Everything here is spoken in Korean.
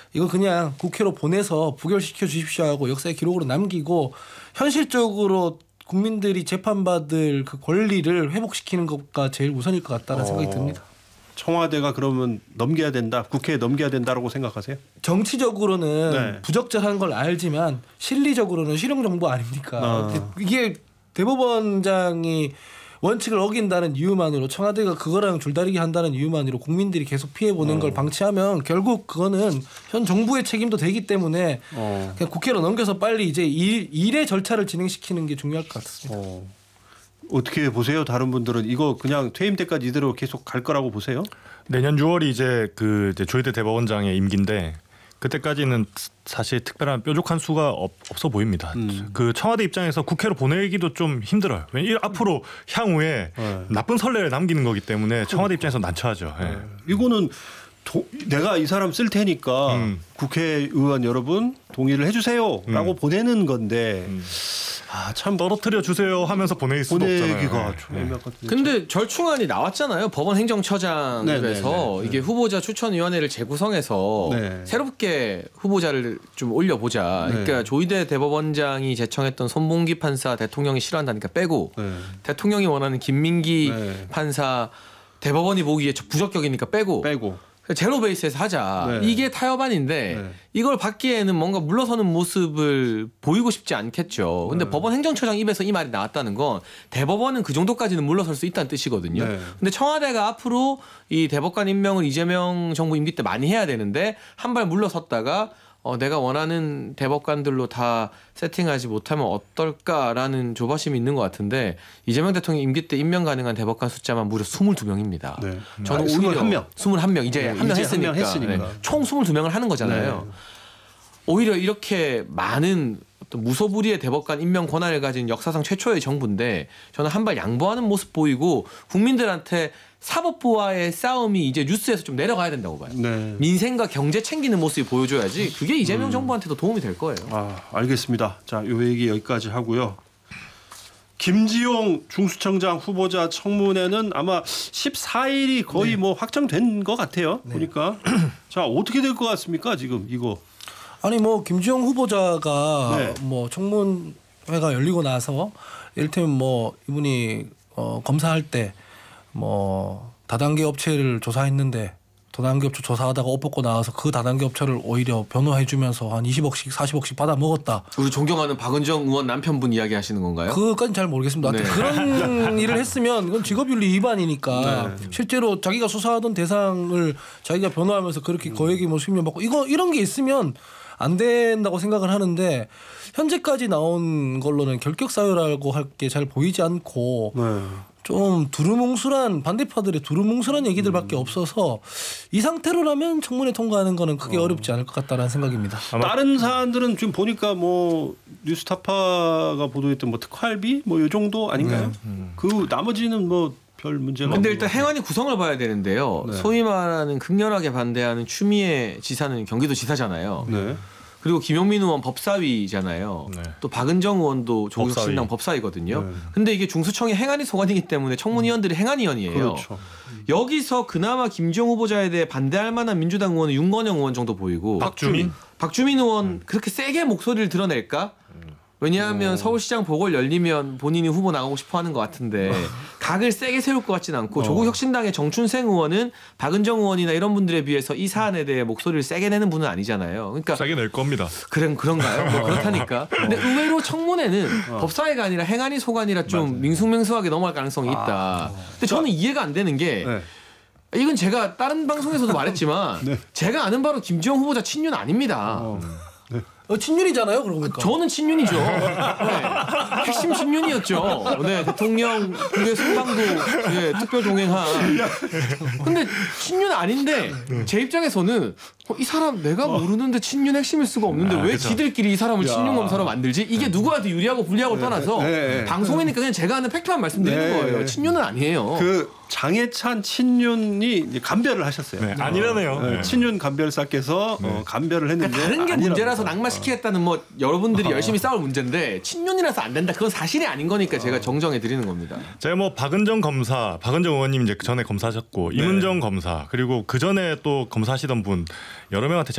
이거 그냥 국회로 보내서 부결시켜 주십시오 하고 역사의 기록으로 남기고 현실적으로 국민들이 재판받을 그 권리를 회복시키는 것가 제일 우선일 것 같다는 생각이 듭니다. 청와대가 그러면 넘겨야 된다, 국회에 넘겨야 된다라고 생각하세요? 정치적으로는 네. 부적절한 걸 알지만 실리적으로는 실용정부 아닙니까? 이게 대법원장이 원칙을 어긴다는 이유만으로 청와대가 그거랑 줄다리기 한다는 이유만으로 국민들이 계속 피해보는 걸 방치하면 결국 그거는 현 정부의 책임도 되기 때문에 그냥 국회로 넘겨서 빨리 이제 일의 절차를 진행시키는 게 중요할 것 같습니다. 어떻게 보세요? 다른 분들은 이거 그냥 퇴임 때까지 이대로 계속 갈 거라고 보세요? 내년 6월이 이제 조희대 대법원장의 임기인데 그때까지는 사실 특별한 뾰족한 수가 없어 보입니다. 그 청와대 입장에서 국회로 보내기도 좀 힘들어요. 왜냐면 앞으로 향후에 나쁜 선례를 남기는 거기 때문에 청와대 입장에서 난처하죠. 이거는 내가 이 사람 쓸 테니까 국회의원 여러분 동의를 해주세요라고 보내는 건데 참 떨어뜨려 주세요 하면서 보내길 수도 없잖아요. 근데 절충안이 나왔잖아요. 법원 행정처장에서 이게 후보자 추천위원회를 재구성해서 새롭게 후보자를 좀 올려보자. 그러니까 조희대 대법원장이 제청했던 손봉기 판사 대통령이 싫어한다니까 빼고 대통령이 원하는 김민기 판사 대법원이 보기에 부적격이니까 빼고 제로 베이스에서 하자. 이게 타협안인데 이걸 받기에는 뭔가 물러서는 모습을 보이고 싶지 않겠죠. 근데 법원 행정처장 입에서 이 말이 나왔다는 건 대법원은 그 정도까지는 물러설 수 있다는 뜻이거든요. 근데 청와대가 앞으로 이 대법관 임명을 이재명 정부 임기 때 많이 해야 되는데 한 발 물러섰다가 내가 원하는 대법관들로 다 세팅하지 못하면 어떨까라는 조바심이 있는 것 같은데 이재명 대통령 임기 때 임명 가능한 대법관 숫자만 무려 22명입니다. 저는 오히려 21명 이제 한 명 했으니까. 총 22명을 하는 거잖아요. 오히려 이렇게 많은 어떤 무소불위의 대법관 임명 권한을 가진 역사상 최초의 정부인데 저는 한 발 양보하는 모습 보이고 국민들한테 사법부와의 싸움이 이제 뉴스에서 좀 내려가야 된다고 봐요. 민생과 경제 챙기는 모습이 보여줘야지 그게 이재명 정부한테도 도움이 될 거예요. 알겠습니다. 자, 요 얘기 여기까지 하고요. 김지용 중수청장 후보자 청문회는 아마 14일이 거의 뭐 확정된 것 같아요. 보니까. 자, 어떻게 될 것 같습니까? 지금 이거. 아니 뭐 김지용 후보자가 뭐 청문회가 열리고 나서 이를테면 뭐 이분이 검사할 때 뭐 다단계 업체를 조사했는데 다단계 업체 조사하다가 옷 벗고 나와서 그 다단계 업체를 오히려 변호해주면서 한 20억씩 40억씩 받아 먹었다. 우리 존경하는 박은정 의원 남편분 이야기 하시는 건가요? 그것까지는 잘 모르겠습니다. 그런 일을 했으면 이건 직업윤리 위반이니까 실제로 자기가 수사하던 대상을 자기가 변호하면서 그렇게 거액의 뭐 수임료 받고 이런 게 있으면 안 된다고 생각을 하는데 현재까지 나온 걸로는 결격 사유라고 할 게 잘 보이지 않고 좀 두루뭉술한 반대파들의 두루뭉술한 얘기들밖에 없어서 이 상태로라면 청문회 통과하는 거는 크게 어렵지 않을 것 같다는 생각입니다. 다른 사안들은 지금 보니까 뭐 뉴스타파가 보도했던 뭐 특활비 뭐 이 정도 아닌가요? 그 나머지는 뭐 별 문제가. 근데 일단 행안위 구성을 봐야 되는데요. 소위 말하는 극렬하게 반대하는 추미애 지사는 경기도 지사잖아요. 그리고 김용민 의원 법사위잖아요. 또 박은정 의원도 조국신당 법사위거든요. 근데 이게 중수청이 행안위 소관이기 때문에 청문위원들이 행안위원이에요. 여기서 그나마 김지용 후보자에 대해 반대할 만한 민주당 의원은 윤건영 의원 정도 보이고 박주민 의원 그렇게 세게 목소리를 드러낼까? 왜냐하면 서울시장 보궐 열리면 본인이 후보 나가고 싶어 하는 것 같은데 각을 세게 세울 것 같지는 않고 조국혁신당의 정춘생 의원은 박은정 의원이나 이런 분들에 비해서 이 사안에 대해 목소리를 세게 내는 분은 아니잖아요. 그러니까 세게 낼 겁니다. 그런가요? 뭐 그렇다니까. 근데 의외로 청문회는 법사위가 아니라 행안위 소관이라 좀 밍숭맹숭하게 넘어갈 가능성이 있다. 근데 저는 이해가 안 되는 게 이건 제가 다른 방송에서도 말했지만 제가 아는 바로 김지용 후보자 친윤 아닙니다. 친윤이잖아요, 그러고 보니까. 저는 친윤이죠. 핵심 친윤이었죠. 대통령 국외 순방도 특별 동행한. 근데 친윤 아닌데 제 입장에서는 이 사람 내가 모르는데 친윤 핵심일 수가 없는데 왜 지들끼리 이 사람을 친윤 검사로 만들지? 이게 누구한테 유리하고 불리하고를 떠나서 방송이니까 그냥 제가 아는 팩트만 말씀드리는 거예요. 친윤은 아니에요. 장해찬 친윤이 감별을 하셨어요. 아니라네요. 친윤 감별사께서 감별을 했는데 그러니까 다른 게 문제라서 낙마시키겠다는 뭐 여러분들이 열심히 싸울 문제인데 친윤이라서 안 된다. 그건 사실이 아닌 거니까 제가 정정해 드리는 겁니다. 제가 뭐 박은정 의원님 이제 전에 검사하셨고 이문정 검사 그리고 그 전에 또 검사하시던 분 여러 명한테